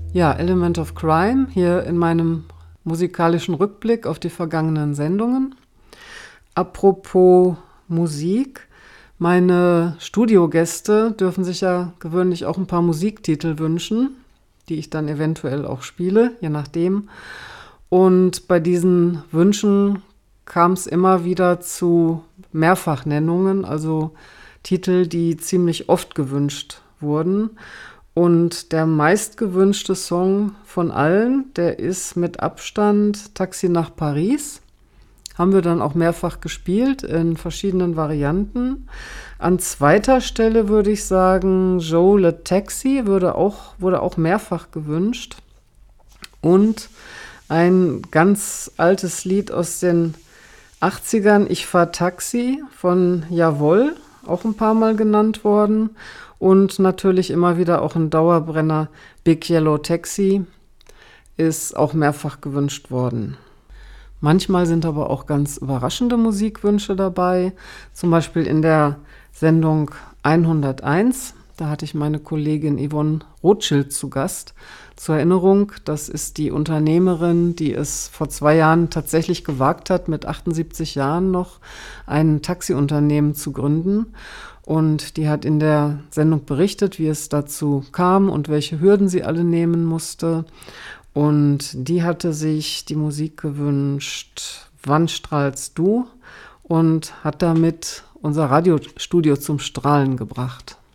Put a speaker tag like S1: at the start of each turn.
S1: Ja, Element of Crime hier in meinem musikalischen Rückblick auf die vergangenen Sendungen. Apropos Musik, meine Studiogäste dürfen sich ja gewöhnlich auch ein paar Musiktitel wünschen, die ich dann eventuell auch spiele, je nachdem. Und bei diesen Wünschen kam es immer wieder zu Mehrfachnennungen, also Titel, die ziemlich oft gewünscht wurden. Und der meistgewünschte Song von allen, der ist mit Abstand Taxi nach Paris. Haben wir dann auch mehrfach gespielt in verschiedenen Varianten. An zweiter Stelle würde ich sagen, Joe Le Taxi wurde auch mehrfach gewünscht. Und ein ganz altes Lied aus den 80ern, Ich fahr Taxi von Jawohl, auch ein paar Mal genannt worden. Und natürlich immer wieder auch ein Dauerbrenner, Big Yellow Taxi, ist auch mehrfach gewünscht worden. Manchmal sind aber auch ganz überraschende Musikwünsche dabei. Zum Beispiel in der Sendung 101, da hatte ich meine Kollegin Yvonne Rothschild zu Gast. Zur Erinnerung, das ist die Unternehmerin, die es vor 2 Jahren tatsächlich gewagt hat, mit 78 Jahren noch ein Taxiunternehmen zu gründen. Und die hat in der Sendung berichtet, wie es dazu kam und welche Hürden sie alle nehmen musste. Und die hatte sich die Musik gewünscht, Wann strahlst du? Und hat damit unser Radiostudio zum Strahlen gebracht.